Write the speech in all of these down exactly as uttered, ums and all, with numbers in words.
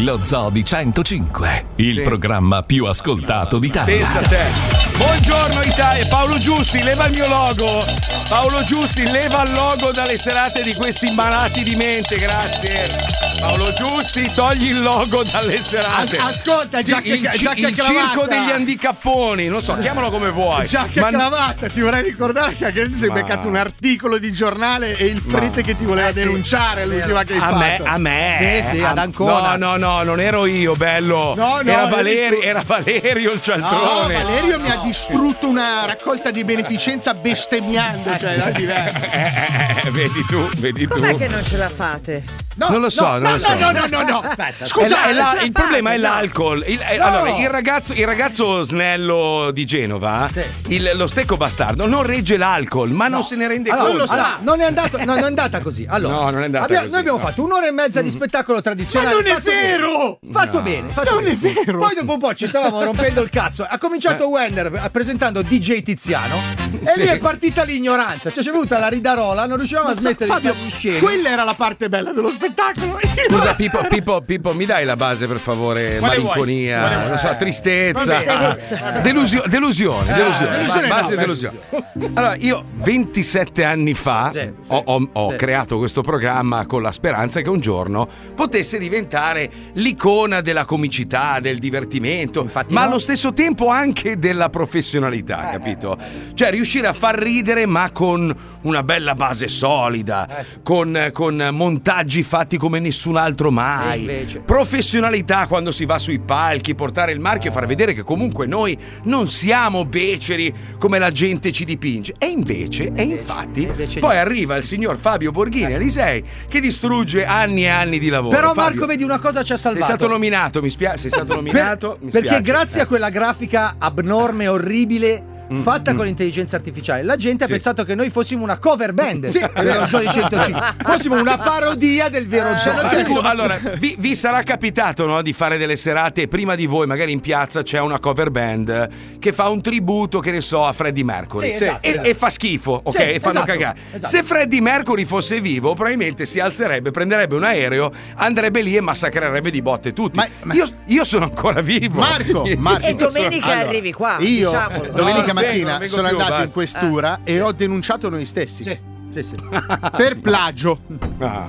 Lo Zoo di centocinque, il Sì. programma più ascoltato d'Italia. Pensa a te. Buongiorno Italia, Paolo Giusti, leva il mio logo. Paolo Giusti, leva il logo dalle serate di questi malati di mente, grazie. Paolo Giusti, togli il logo dalle serate. As- ascolta, Sì, giacca- il, giacca e il cravatta. circo degli handicapponi, non so, chiamalo come vuoi. Giacca Ma- e cravatta, ti vorrei ricordare che anche tu sei Ma- beccato un articolo di giornale e il prete che ti voleva Eh, sì. denunciare l'ultima che hai a fatto. me, a me. Sì, sì, A- ad Ancona. No, no, no, non ero io, bello. No, no, era, eri Valeri- tu. era Valerio il No, cialtrone. Valerio mi ha distrutto una raccolta di beneficenza bestemmiando, cioè è diverso. Eh, eh, vedi tu, vedi tu. Com'è che non ce la fate? No, Non lo so, no, non no, lo so. no, no, no, no. Aspetta, Scusa, È la- è la- non ce la il problema fate, è no. l'alcol. Il, eh, No. allora, il ragazzo, il ragazzo snello di Genova, il- lo stecco bastardo, non regge l'alcol, ma non se ne rende Allora, conto. lo sa. allora, non è andato, no, non è andata così. Allora, No, non è andata abbiamo- così, Noi abbiamo no. fatto un'ora e mezza di spettacolo Ma tradizionale. non è fatto bene. vero! Fatto bene, fatto Non bene. è vero! Poi dopo un po' ci stavamo rompendo il cazzo. Ha cominciato Wender presentando D J Tiziano e Sì. lì è partita l'ignoranza. Cioè c'è voluta la ridarola, non riuscivamo a smettere Fabio, di fare gli scemi. quella era la parte bella dello spettacolo. Scusa, Pippo, Pippo, Pippo, mi dai la base per favore? Quale vuoi? Malinconia, Quale vuoi? non so, tristezza, Tristezza. Delusio- delusione, delusione, delusione ba- base no, delusione. Allora, io ventisette anni fa Sì, sì. ho, ho- ho Sì. creato questo programma con la speranza che un giorno potesse diventare l'icona della comicità, del divertimento, Infatti ma no. allo stesso tempo anche della Eh, professionalità, capito? Cioè riuscire a far ridere ma con una bella base solida, Eh, sì. con, con montaggi fatti come nessun altro mai, E invece? professionalità quando si va sui palchi, portare il marchio e far vedere che comunque noi non siamo beceri come la gente ci dipinge. E invece, e infatti, invece poi no. arriva il signor Fabio Borghini Alisei che distrugge anni e anni di lavoro. Però Fabio, Marco, vedi, una cosa ci ha sei salvato. stato nominato, mi spiace, sei stato Per- nominato, mi perché spiace. grazie Eh. a quella grafica abnorme, orribile, fatta mm. con l'intelligenza artificiale, la gente Sì. ha pensato che noi fossimo una cover band Sì. dello Zoo di centocinque, fossimo una parodia del vero Zoo. Adesso, allora, vi, vi sarà capitato, no, di fare delle serate prima di voi, magari in piazza c'è una cover band che fa un tributo, che ne so, a Freddie Mercury. Sì, esatto, e, esatto. e fa schifo, ok? Sì, e fanno esatto, cagare. esatto. Se Freddie Mercury fosse vivo, probabilmente si alzerebbe, prenderebbe un aereo, andrebbe lì e massacrerebbe di botte tutti. Ma- ma- io, io sono ancora vivo. Marco, Marco. E domenica Allora, arrivi qua. Io diciamolo. domenica No, non vengo, mattina non vengo sono più, andato in basta. questura e ho denunciato noi stessi Sì, sì, sì. per plagio. Ah,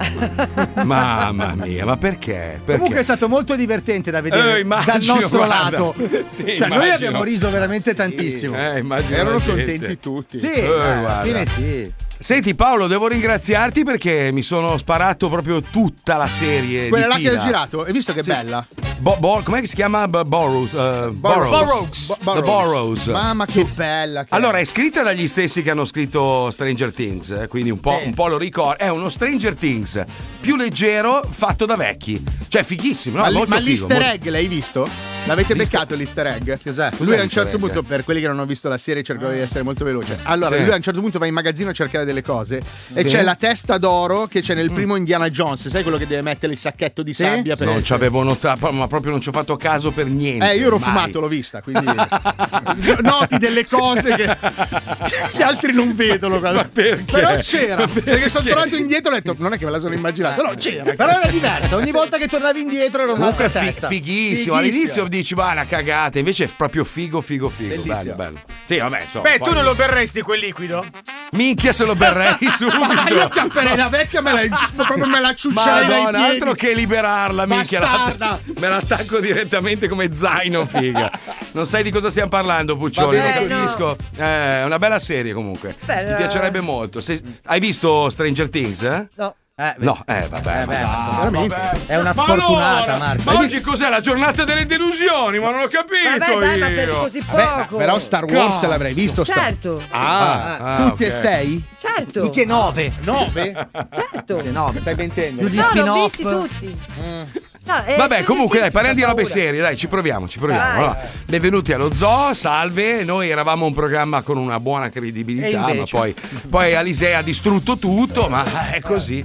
mamma mia, ma perché? Perché? Comunque è stato molto divertente da vedere Eh, immagino, dal nostro guarda. lato. Sì, cioè, noi immagino. abbiamo riso veramente tantissimo. Eh, immagino Erano la gente. contenti tutti. Sì, Eh, eh, alla guarda. fine sì. Senti Paolo, devo ringraziarti perché mi sono sparato proprio tutta la serie Quella di là che fila. hai girato, hai visto che Sì. bella? Bo- bo- com'è che si chiama? B- Burroughs. uh, Burroughs. Bo- The Burroughs. Mamma che bella. Che Allora, è scritta dagli stessi che hanno scritto Stranger Things, eh, quindi un po', Sì. un po' lo ricordo. È uno Stranger Things più leggero, fatto da vecchi. Cioè, fighissimo, no? ma, li- Molto ma figo, l'easter molto- egg l'hai visto? L'avete L'easter- beccato l'easter egg? Cos'è? Lui a un l'easter certo egg? punto, per quelli che non hanno visto la serie, cerco di essere molto veloce. Allora, Sì. lui a un certo punto va in magazzino a cercare delle cose e Sì. c'è la testa d'oro che c'è nel primo Indiana Jones, sai quello che deve mettere il sacchetto di Sì? sabbia per Non ci avevo notato, ma proprio non ci ho fatto caso per niente. Eh, io ero mai. fumato, l'ho vista, quindi noti delle cose che gli altri non vedono. Ma perché? Però c'era, Ma perché? perché sono tornato indietro e ho detto, non è che me la sono immaginata, no, c'era. Però era diverso, ogni volta che tornavi indietro era Comunque un'altra fi- testa. fighissimo. All'inizio dici, ma una cagata, invece è proprio figo, figo, figo. Bello, Bellissimo. bello. Sì, vabbè, insomma. Beh, poi- tu non lo berresti quel liquido? Minchia se lo berrei subito. Ah, io chiapperei la vecchia, me la, proprio me la ciuccerei dai Madonna, piedi. altro che liberarla, minchia. Bastarda. la- Me l'attacco direttamente come zaino, figa. Non sai di cosa stiamo parlando, Puccioli, Va lo bene, capisco. Eh, È una bella serie comunque. Beh, Mi eh. piacerebbe molto. Se- Hai visto Stranger Things? Eh? No. Eh, vedi. No, eh, vabbè. Eh, beh, ma ma dai, veramente. vabbè. È una Ma sfortunata, allora, Marco. Ma oggi cos'è la giornata delle delusioni? Ma non ho capito. Vabbè, dai, ma per io. così Vabbè, poco. però Star Wars Cazzo. l'avrei visto. Star- Certo, Ah, Ah, tutti ok. e sei? certo. Tutti e nove. Nove? Certo. Tutti e nove. Stai mentendo? Più di No, l'ho spin-off. visti tutti. Mm. No, eh, Vabbè, Stranger comunque dai, Things parliamo di fa robe paura. serie, dai, ci proviamo, ci proviamo. Vai. Allora, benvenuti allo Zoo, salve. Noi eravamo un programma con una buona credibilità, E ma invece? poi, poi Alisei ha distrutto tutto, ma è così.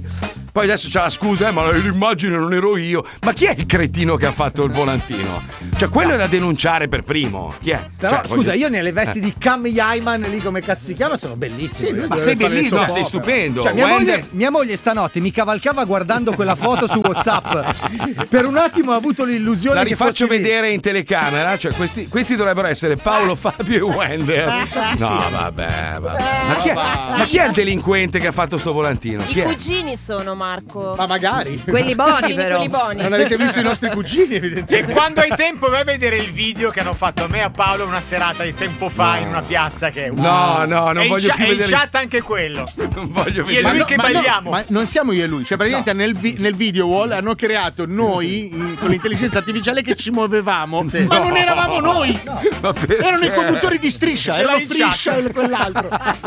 Poi adesso c'ha la scusa, eh, ma l'immagine non ero io. Ma chi è il cretino che ha fatto il volantino? Cioè, quello è da denunciare per primo. Chi è? Però cioè, scusa, voglio... io nelle vesti eh. di Cam Yaiman, lì come cazzo si chiama, sono bellissimi. Sì, Ma sei bellissimo, no, sei stupendo. Cioè, mia, Wender... moglie, mia moglie stanotte mi cavalcava guardando quella foto su WhatsApp. Per un attimo ho avuto l'illusione La che rifaccio fossi vedere lì in telecamera. Cioè, questi, questi dovrebbero essere Paolo, Fabio e Wender. No, vabbè, vabbè. Ma chi è, ma chi è il delinquente che ha fatto sto volantino? Chi I è? cugini sono, Marco. Ma magari. Quelli buoni, però. Quelli buoni. Non avete visto i nostri cugini, E evidentemente. quando hai tempo vai a vedere il video che hanno fatto a me e a Paolo una serata di tempo fa No. in una piazza che è No, no, non e in voglio cha- più e in vedere. chat anche quello. Non voglio Io e vedere. lui che ma balliamo. ma non siamo io e lui, cioè praticamente nel, vi- nel video wall hanno creato noi in- con l'intelligenza artificiale che ci muovevamo, ma non eravamo noi, Ma perché? erano i conduttori di Striscia, Ce era l'hai in Friscia chat. e quell'altro.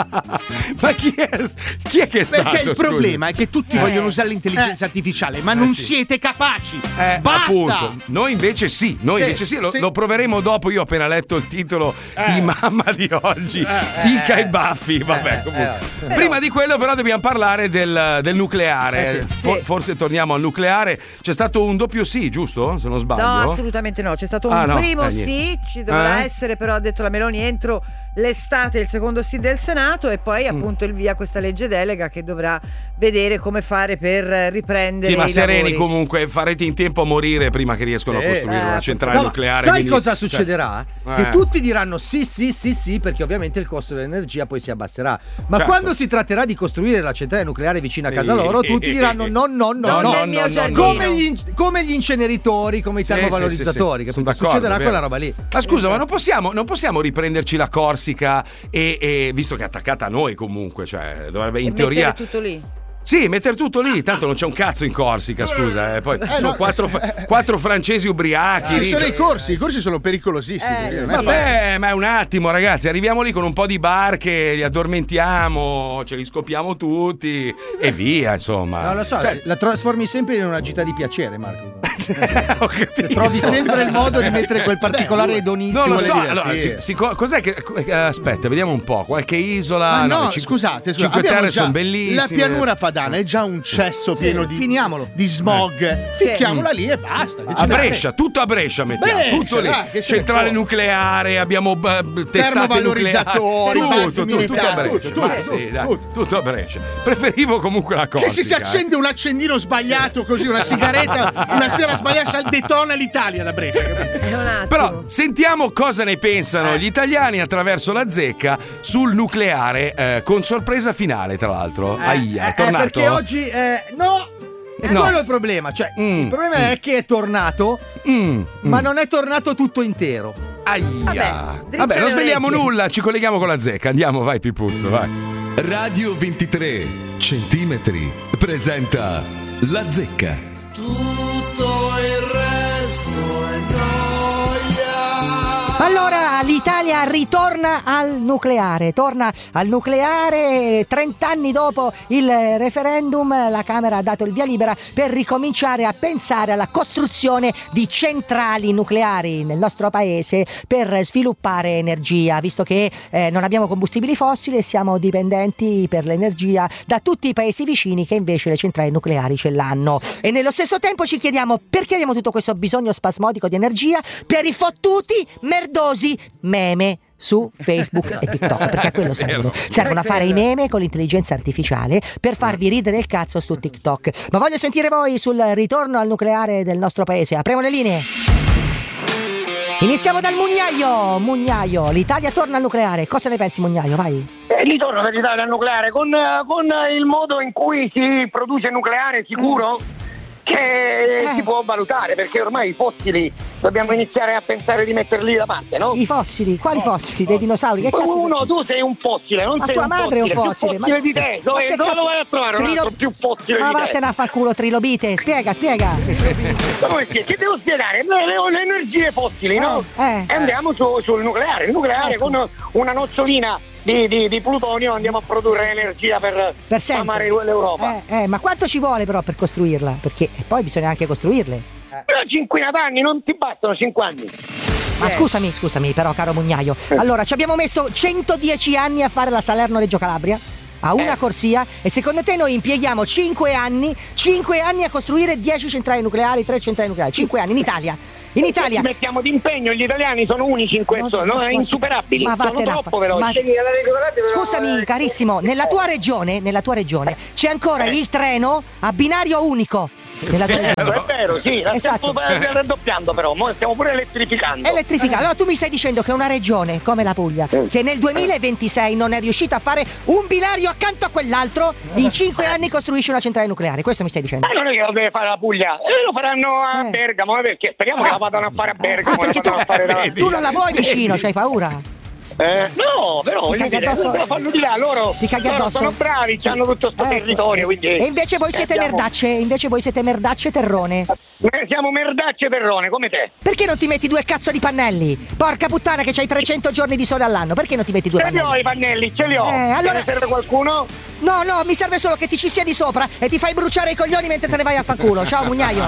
Ma chi è, chi è che è stato? Perché il scusi? problema è che tutti vogliono usare l'intelligenza artificiale, ma non siete capaci. Eh, Basta. appunto. Noi invece sì, noi Sì, invece sì, lo, sì. lo proveremo dopo. Io ho appena letto il titolo di mamma di oggi, Fica e Baffi. Vabbè, comunque. Prima di quello, però, dobbiamo parlare del, del nucleare. Eh, sì. For- Forse torniamo al nucleare. C'è stato un doppio sì, giusto? Se non sbaglio. No, assolutamente no. C'è stato un Ah, no. primo Eh, sì, niente. ci dovrà Eh? essere, però ha detto la Meloni entro l'estate il secondo sì del Senato e poi Mm. appunto il via questa legge delega che dovrà vedere come fare per riprendere Sì, ma i sereni lavori. comunque, farete in tempo a morire prima che riescono a costruire eh, una centrale No, nucleare. sai quindi- cosa cioè- succederà? Eh. Che tutti diranno sì, sì, sì, sì, perché ovviamente il costo dell'energia poi si abbasserà. Ma Certo. quando si tratterà di costruire la centrale nucleare vicino a casa Sì. loro, tutti diranno no, no, no, Non no. nel mio giardino. Come gli, in- come gli inceneritori, come i Sì, termovalorizzatori, sì, sì, sì. capito? Sono d'accordo, Succederà è vero. quella roba lì. Ma scusa, ma non possiamo, non possiamo riprenderci la Corsica e, e- visto che è attaccata a noi comunque, cioè dovrebbe in E teoria mettere tutto lì. sì, mettere tutto lì, tanto non c'è un cazzo in Corsica, scusa, eh. Poi sono no, quattro, fa- quattro francesi ubriachi. Ci lì, sono cioè- i corsi, i corsi sono pericolosissimi. Eh, non è Vabbè, ma è un attimo, ragazzi. Arriviamo lì con un po' di barche, li addormentiamo, ce li scopiamo tutti e via, insomma. No, lo so, Cioè, la trasformi sempre in una gita di piacere, Marco. ho capito. Trovi sempre il modo di mettere quel particolare donissimo. Non lo so, alle allora, divertire. si- si- co- cos'è che. eh, Aspetta, vediamo un po'. Qualche isola. Ma no, cin- scusate, scusate, Cinque abbiamo Terre già- sono bellissime. La pianura padana è già un cesso pieno di, finiamolo. di smog. Sì. Ficchiamola lì e basta. Che ci A dà? Brescia, tutto a Brescia mettiamo, Brescia, tutto lì. dai, che ce ne Centrale può. nucleare, abbiamo uh, testate Termovalorizzatori, nucleari, basi tutto, tutto, tutto a militari, Brescia. tutto, Ma tutto, sì, dai, tutto. tutto a Brescia. Preferivo comunque la Corsica. Che se si accende un accendino sbagliato così, una sigaretta, una sera sbagliata, detona l'Italia da Brescia. capito? È un attimo. Però sentiamo cosa ne pensano gli italiani attraverso la zecca sul nucleare, eh, con sorpresa finale, tra l'altro. Aia, è Eh, tornato. perché oggi eh, no. E No. quello è il problema. Cioè, Mm, il problema è che è tornato, Mm, ma mm. non è tornato tutto intero. Aia. Vabbè, drizza Vabbè, non le svegliamo orecchie. nulla, ci colleghiamo con la zecca. Andiamo, vai, Pipuzzo, vai. Radio ventitré centimetri presenta La Zecca. Allora l'Italia ritorna al nucleare, torna al nucleare trent'anni dopo il referendum. La Camera ha dato il via libera per ricominciare a pensare alla costruzione di centrali nucleari nel nostro paese per sviluppare energia, visto che eh, non abbiamo combustibili fossili e siamo dipendenti per l'energia da tutti i paesi vicini che invece le centrali nucleari ce l'hanno. E nello stesso tempo ci chiediamo perché abbiamo tutto questo bisogno spasmodico di energia per i fottuti merdosi meme su Facebook e TikTok, perché a quello servono. Servono a fare i meme con l'intelligenza artificiale per farvi ridere il cazzo su TikTok. Ma voglio sentire voi sul ritorno al nucleare del nostro paese. Apriamo le linee. Iniziamo dal Mugnaio. Mugnaio, l'Italia torna al nucleare. Cosa ne pensi, Mugnaio? Vai. Eh, ritorno dall'Italia al nucleare con, eh, con il modo in cui si produce nucleare sicuro che Eh. si può valutare, perché ormai i fossili dobbiamo iniziare a pensare di metterli da parte, no? I fossili, quali fossili? Dei dinosauri? Che cazzo? Uno, tu sei un fossile, non Ma sei tua un madre è un fossile, fossile. più fossile di te, ma dove, che dove cazzo? lo vai a trovare un Trilo- altro più fossile Ma di te? vattene a fa culo, trilobite. Spiega, spiega. Come che, che devo spiegare? Le, le- le energie fossili, no? Eh. E andiamo su- sul nucleare, il nucleare Ecco. con una nocciolina di, di, di plutonio andiamo a produrre energia per, Per sempre. amare l'Europa. Eh, eh, ma quanto ci vuole però per costruirla? Perché poi bisogna anche costruirle. Però cinquina d'anni non ti bastano cinque anni. Ma scusami, scusami però, caro Mugnaio. Allora, ci abbiamo messo centodieci anni a fare la Salerno-Reggio Calabria. a una corsia e secondo te noi impieghiamo cinque anni cinque anni a costruire dieci centrali nucleari, tre centrali nucleari, cinque anni in Italia. In Italia ci mettiamo d'impegno, gli italiani sono unici in questo, no, no, insuperabili, ma sono troppo veloci. Ma... Scusami carissimo, nella tua regione, nella tua regione c'è ancora il treno a binario unico. Nella tua regione. È vero, sì, la esatto. stiamo raddoppiando però, mo stiamo pure elettrificando. Elettrificando. Allora tu mi stai dicendo che una regione come la Puglia, che nel duemilaventisei non è riuscita a fare un binario accanto a quell'altro, in cinque anni costruisce una centrale nucleare, questo mi stai dicendo? Ma non è che lo deve fare la Puglia, eh, lo faranno a eh. Bergamo, perché speriamo ah. che la vadano a fare a Bergamo. Ah, tu, a fare da... tu non la vuoi vicino, c'hai paura? Eh, no, però voglio dire, addosso... la fanno di là, loro, loro sono bravi, hanno tutto sto eh. territorio, quindi... E invece voi siete siamo... merdacce, invece voi siete merdacce terrone. Noi siamo merdacce terrone, come te. Perché non ti metti due cazzo di pannelli? Porca puttana che c'hai trecento giorni di sole all'anno, perché non ti metti due ce pannelli? Ce li ho i pannelli, ce li ho. Eh, allora... ne serve qualcuno? No, no, mi serve solo che ti ci sia di sopra e ti fai bruciare i coglioni mentre te ne vai a fanculo. Ciao, mugnaio.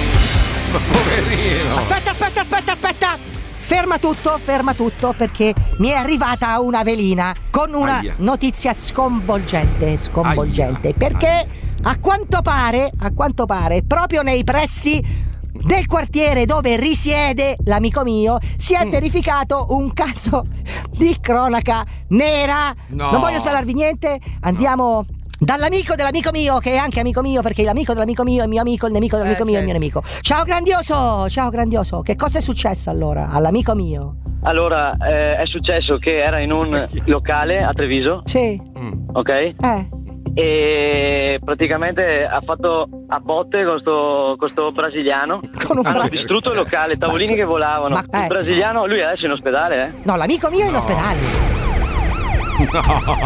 Poverino. Aspetta, aspetta, aspetta, aspetta. Ferma tutto, ferma tutto, perché mi è arrivata una velina con una Aia. notizia sconvolgente, sconvolgente, Aia. perché Aia. a quanto pare, a quanto pare, proprio nei pressi del quartiere dove risiede l'amico mio si è mm. verificato un caso di cronaca nera. No. Non voglio spalarvi niente, andiamo... No. Dall'amico dell'amico mio, che è anche amico mio, perché l'amico dell'amico mio è il mio amico, il nemico dell'amico eh, mio certo. è il mio nemico. Ciao grandioso, ciao grandioso. Che cosa è successo allora all'amico mio? Allora, eh, è successo che era in un locale a Treviso. Sì. Ok? Eh. E praticamente ha fatto a botte con sto, con sto brasiliano. Con un Hanno brasiliano. distrutto il locale, tavolini che volavano. Ma, eh. Il brasiliano, lui adesso è in ospedale, eh? No, l'amico mio è in no. ospedale. No,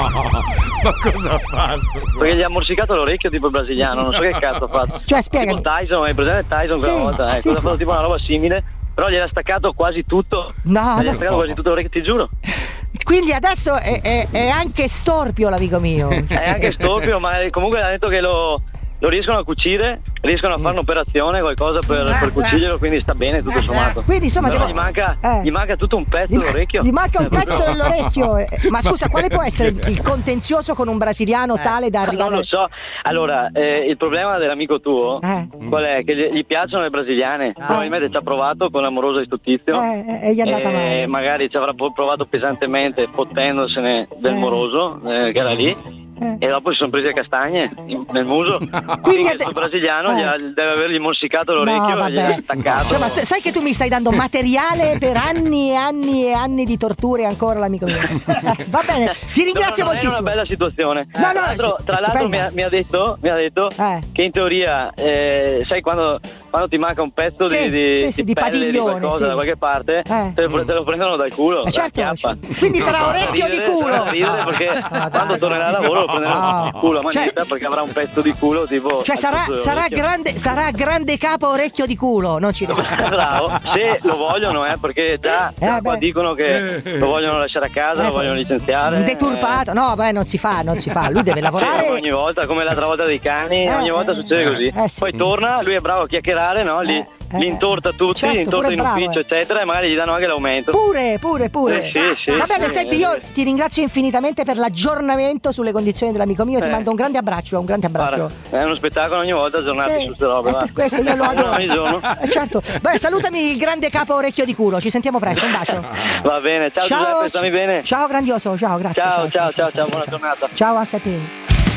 ma cosa fa sto qua? Perché gli ha morsicato l'orecchio tipo il brasiliano, non so che cazzo ha fatto. Cioè, spiegami. Tipo Tyson, hai presente Tyson quella sì, volta? Eh, sì. cosa ha fatto tipo una roba simile, però gli ha staccato quasi tutto. No, gli ha no. staccato quasi tutto l'orecchio, ti giuro. Quindi adesso è, è, è anche storpio l'amico mio. È anche storpio, ma comunque ha detto che lo, lo riescono a cucire, riescono a fare un'operazione, qualcosa per, per cucirglielo, quindi sta bene tutto sommato. Quindi insomma però devo... gli, manca, eh. gli manca tutto un pezzo gli, dell'orecchio. Gli manca un pezzo dell'orecchio. Ma scusa, quale può essere il contenzioso con un brasiliano tale da arrivare? Non lo so. Allora, eh, il problema dell'amico tuo eh. qual è? Che gli, gli piacciono le brasiliane. Ah. Probabilmente ci ha provato con l'amoroso di sto tizio. Eh, e gli è andata male. Magari ci avrà provato pesantemente fottendosene del eh. moroso eh, che era lì. Eh. E dopo si sono presi le castagne nel muso. Quindi Quindi ad... il brasiliano eh. gli ha, deve avergli morsicato l'orecchio no, e gli ha staccato. Cioè, ma t- sai che tu mi stai dando materiale per anni e anni e anni di torture ancora l'amico mio. Eh, va bene, ti ringrazio no, no, moltissimo. È una bella situazione. No, no, tra l'altro, tra l'altro mi, ha, mi ha detto, mi ha detto eh. che in teoria, eh, sai quando, quando ti manca un pezzo sì, di, di, sì, sì, di, di pelle, padiglione, di qualcosa sì. da qualche parte, eh. te, lo, te lo prendono dal culo. Eh, certo, chiappa. quindi sarà no, orecchio ridere, di culo. Ridere perché ah, quando tornerà a lavoro lo prenderà il culo a manetta, cioè, perché avrà un pezzo di culo tipo. Cioè sarà, sarà grande, sarà grande capo orecchio di culo, non ci riesco. Bravo, se lo vogliono, eh, perché già, già eh, qua dicono che lo vogliono lasciare a casa, eh, lo vogliono licenziare. Deturpato, eh. no, beh, non si fa, non si fa. Lui deve lavorare. Sì, ogni volta, come l'altra volta dei cani, eh, ogni volta succede così. Eh, sì. Poi torna, lui è bravo a chiacchierare, no? Li, Eh, li intorta tutti, certo, li intorta in bravo, ufficio, eh. eccetera, e magari gli danno anche l'aumento. Pure, pure, pure. Eh, sì, sì, Va bene, sì, senti, eh, io sì. ti ringrazio infinitamente per l'aggiornamento sulle condizioni dell'amico mio. Eh. Ti mando un grande abbraccio, un grande abbraccio. Guarda, è uno spettacolo ogni volta, aggiornati sì, su queste robe. Eh, per questo io lo adoro. Ogni giorno. Eh, certo. Beh, salutami il grande capo orecchio di culo. Ci sentiamo presto. Un bacio. Va bene, ciao, ciao Giuseppe, stammi bene. Ciao grandioso, ciao, grazie. Ciao, ciao, ciao, ciao, ciao, buona ciao. giornata. Ciao anche a te.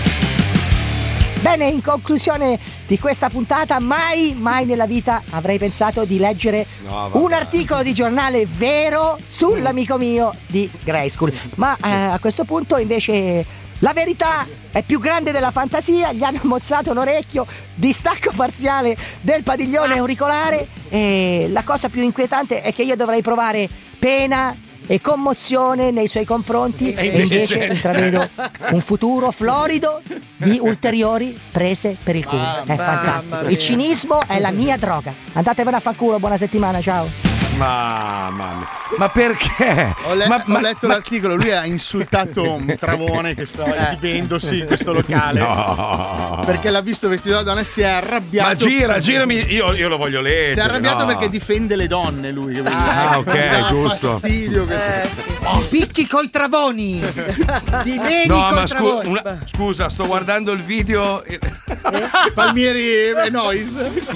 Bene, in conclusione di questa puntata, mai, mai nella vita avrei pensato di leggere no, un articolo di giornale vero sull'amico mio di Grayskull. Ma eh, a questo punto invece la verità è più grande della fantasia. Gli hanno ammozzato un orecchio, distacco parziale del padiglione auricolare, e la cosa più inquietante è che io dovrei provare pena e commozione nei suoi confronti, e invece, invece intravedo un futuro florido di ulteriori prese per il culo. Mamma è fantastico. Mia. Il cinismo è la mia droga. Andatevene a fanculo, buona settimana, ciao. Mamma mia. Ma perché? Ho, le- ma, ho ma- letto ma- l'articolo, lui ha insultato un Travone che stava esibendosi in questo locale. No. Perché l'ha visto vestito da donna e si è arrabbiato. Ma gira, girami, io, io lo voglio leggere. Si è arrabbiato no. perché difende le donne lui. Ah, ok, Mi dà giusto. fastidio che... Eh, Oh, picchi col Travoni. Ti vedi No, col ma scu- Travoni. una- scusa, sto guardando il video. Palmieri e Nois.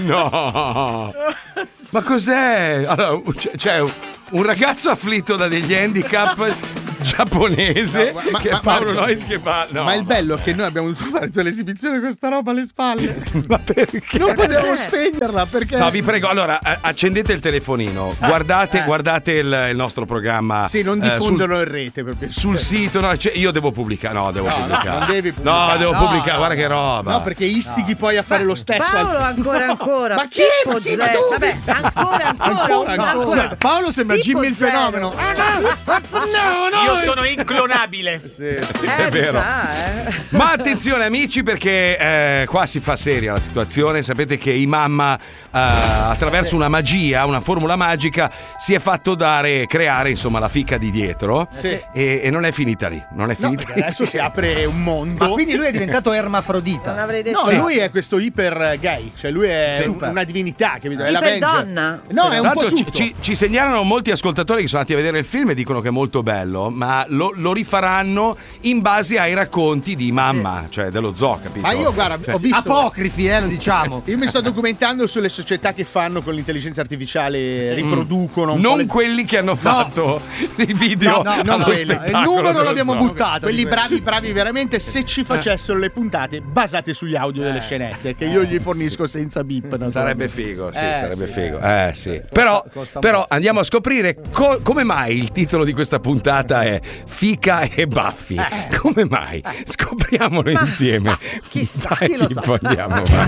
No, ma cos'è? Allora, c'è- c'è un- un ragazzo afflitto da degli handicap giapponese No, ma- che ma- è Paolo Marco, Nois che fa. No. Ma il bello è che noi abbiamo dovuto fare tutta l'esibizione con questa roba alle spalle. Ma perché? Non potevo spegnerla perché. No, vi prego, allora a- accendete il telefonino, guardate, eh. guardate il, il nostro programma. Sì, non eh, diffondono sul, in rete per piacere. sul sito. No, cioè, io devo pubblicare. No, devo No, no, pubblicare. non devi pubblicare. No, devo No, pubblicare. no. Guarda che roba. No, perché istighi poi a fare lo stesso. Paolo al- ancora No, ancora. Ma chi? Pippo Ma chi? Ma Zè- dove? Vabbè, ancora ancora. Ancora, un- ancora. ancora. Paolo sembra Pippo Jimmy il zero. fenomeno. Ah, no, no, no. Io sono inclonabile. Sì. Eh, È mi vero. sa, eh. Ma attenzione amici perché eh, qua si fa seria la situazione. Sapete che Imamma eh, attraverso una magia, una formula magica si è fatto dare, creare insomma la fica di dietro. Sì. e, e non è finita lì. Non è No, finita perché lì. adesso si apre un mondo. Ma quindi lui è diventato Non ermafrodita. avrei detto. No, Sì. lui è questo iper gay, cioè lui è Sì. un- una divinità, capito? È Iper l'Avenger. donna. No, è Tra un po' l'altro ci, tutto. ci- ci segnalano molti ascoltatori che sono andati a vedere il film e dicono che è molto bello, ma lo, lo rifaranno in base ai racconti di mamma, cioè dello zoo, capito? Ma io guarda, Cioè, ho visto Apocrifi, eh, lo diciamo. Io mi sto documentando sulle società che fanno con l'intelligenza artificiale, riproducono un po' non le- quelli che hanno fatto i video No, no, non allo quelli. Il spettacolo numero dello l'abbiamo zoo. buttato. quelli di quelli. bravi, bravi veramente. Se ci facessero le puntate basate sugli audio delle scenette, che io gli fornisco senza beep. non so. Sarebbe figo, sì, Eh, sarebbe sì, figo. Eh, sì. Però, costa però andiamo a scoprire co- come mai il titolo di questa puntata è Fica e Baffi. Come mai? Scopriamolo insieme. chissà, Dai, chi lo sa. tipo, andiamo, va.